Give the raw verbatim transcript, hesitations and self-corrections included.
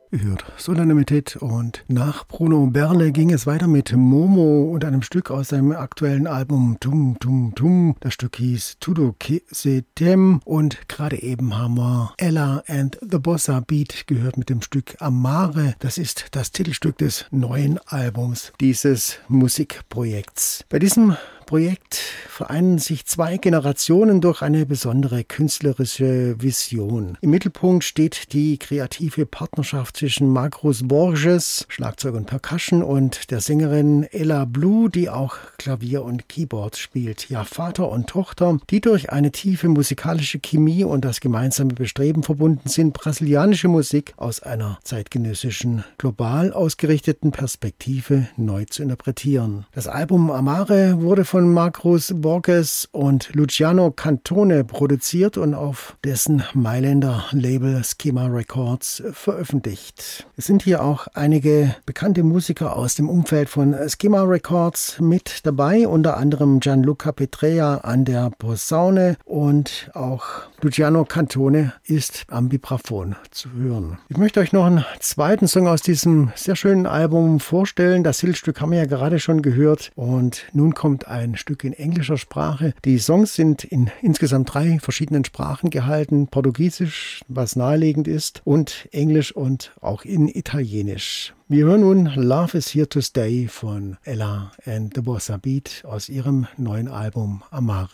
Hört Solennität und nach Bruno Berle ging es weiter mit Momo und einem Stück aus seinem aktuellen Album Tum Tum Tum. Das Stück hieß Tudo Setem und gerade eben haben wir Ella and the Bossa Beat gehört mit dem Stück Amare. Das ist das Titelstück des neuen Albums dieses Musikprojekts. Bei diesem Projekt vereinen sich zwei Generationen durch eine besondere künstlerische Vision. Im Mittelpunkt steht die kreative Partnerschaft zwischen Marcos Borges, Schlagzeug und Percussion, und der Sängerin Ella Blue, die auch Klavier und Keyboard spielt. Ja, Vater und Tochter, die durch eine tiefe musikalische Chemie und das gemeinsame Bestreben verbunden sind, brasilianische Musik aus einer zeitgenössischen, global ausgerichteten Perspektive neu zu interpretieren. Das Album Amare wurde von Marcos Borges und Luciano Cantone produziert und auf dessen Mailänder Label Schema Records veröffentlicht. Es sind hier auch einige bekannte Musiker aus dem Umfeld von Schema Records mit dabei, unter anderem Gianluca Petrea an der Posaune und auch Luciano Cantone ist am Vibraphon zu hören. Ich möchte euch noch einen zweiten Song aus diesem sehr schönen Album vorstellen. Das Titelstück haben wir ja gerade schon gehört und nun kommt ein Stück in englischer Sprache. Die Songs sind in insgesamt drei verschiedenen Sprachen gehalten. Portugiesisch, was naheliegend ist, und Englisch und auch in Italienisch. Wir hören nun Love is Here to Stay von Ella and the Bossa Beat aus ihrem neuen Album Amare.